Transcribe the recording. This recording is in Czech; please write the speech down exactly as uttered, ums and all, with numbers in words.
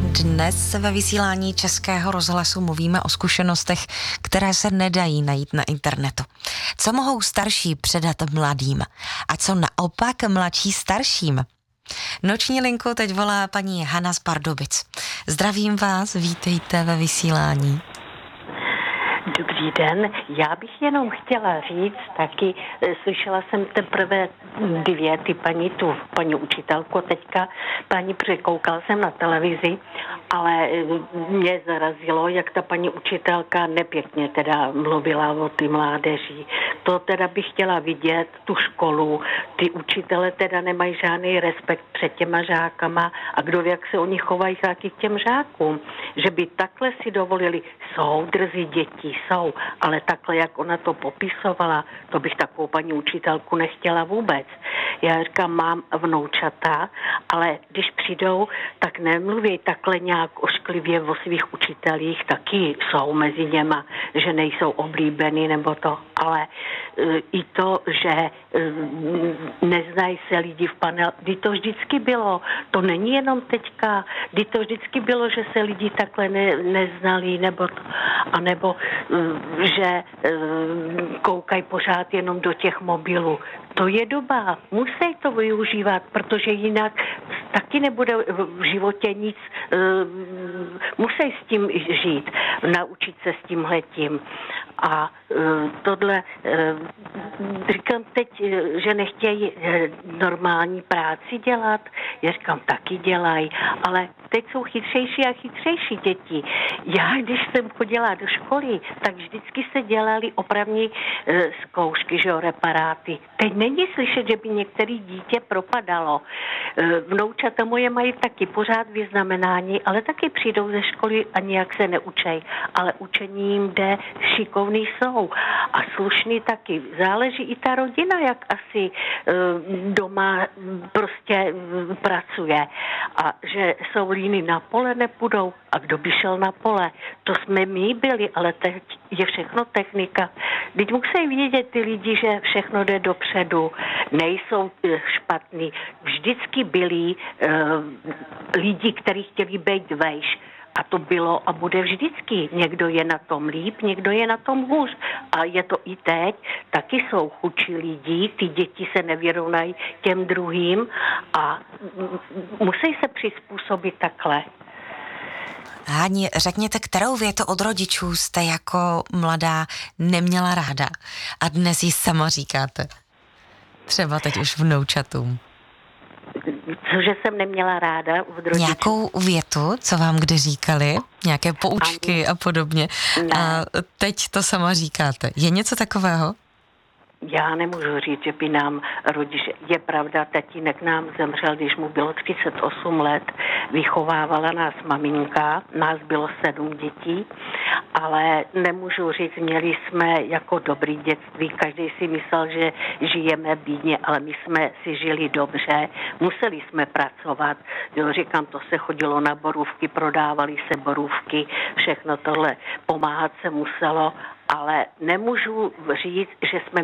Dnes ve vysílání Českého rozhlasu mluvíme o zkušenostech, které se nedají najít na internetu. Co mohou starší předat mladým a co naopak mladší starším? Noční linku teď volá paní Hana z Pardubic. Zdravím vás, vítejte ve vysílání. Dobrý den, já bych jenom chtěla říct taky, slyšela jsem teprve dvě, ty paní tu, paní učitelko teďka, paní překoukala jsem na televizi, ale mě zarazilo, jak ta paní učitelka nepěkně teda mluvila o ty mládeži. To teda bych chtěla vidět, tu školu, ty učitele teda nemají žádný respekt před těma žákama a kdo ví, jak se oni chovají taky k těm žákům. Že by takhle si dovolili, jsou drzí děti, jsou, ale takhle, jak ona to popisovala, to bych takovou paní učitelku nechtěla vůbec. Já říkám, mám vnoučata, ale když přijdou, tak nemluví takhle nějak ošklivě o svých učitelích, taky jsou mezi něma, že nejsou oblíbení nebo to, ale i to, že neznají se lidi v panelu, kdy to vždycky bylo, to není jenom teďka, kdy to vždycky bylo, že se lidi takhle ne, neznali, nebo to, anebo že koukají pořád jenom do těch mobilů. To je doba, musí to využívat, protože jinak taky nebude v životě nic, musí s tím žít, naučit se s tímhletím. A tohle, říkám teď, že nechtějí normální práci dělat, já říkám, taky dělají, ale teď jsou chytřejší a chytřejší děti. Já, když jsem chodila do školy, tak vždycky se dělali opravní zkoušky, že jo, reparáty. Teď není slyšet, že by některé dítě propadalo. Vnoučata moje mají taky pořád vyznamenání, ale taky přijdou ze školy a nijak se neučej. Ale učení jim jde, šikovný jsou. A slušný taky. Záleží i ta rodina, jak asi doma prostě pracuje. A že jsou líny na pole, nepůjdou. A kdo by šel na pole? To jsme my byli, ale teď je všechno technika. Teď musí vědět ty lidi, že všechno jde dopředu. Nejsou špatní. Vždycky byli uh, lidi, kteří chtěli být vejš. A to bylo a bude vždycky. Někdo je na tom líp, někdo je na tom hůř. A je to i teď. Taky jsou chudší lidi, ty děti se nevyrovnají těm druhým a musí se přizpůsobit takhle. Hani, řekněte, kterou větu od rodičů jste jako mladá neměla ráda a dnes ji sama říkáte? Třeba teď už vnoučatům. Cože jsem neměla ráda od rodičů? Nějakou větu, co vám kdy říkali? Nějaké poučky a podobně. Ne. A teď to sama říkáte. Je něco takového? Já nemůžu říct, že by nám rodiče, je pravda, tatínek nám zemřel, když mu bylo třicet osm let, vychovávala nás maminka, nás bylo sedm dětí, ale nemůžu říct, měli jsme jako dobrý dětství, každý si myslel, že žijeme bídně, ale my jsme si žili dobře, museli jsme pracovat, jo, říkám, to se chodilo na borůvky, prodávali se borůvky, všechno tohle, pomáhat se muselo, ale nemůžu říct, že jsme